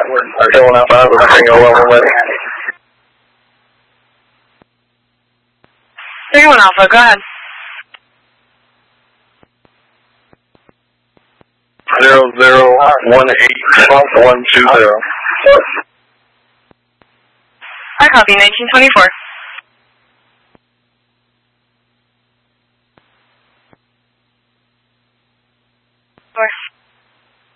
Still 195 with Tango level ready. 31 Alpha, go ahead. 0018-120. I copy, 1924.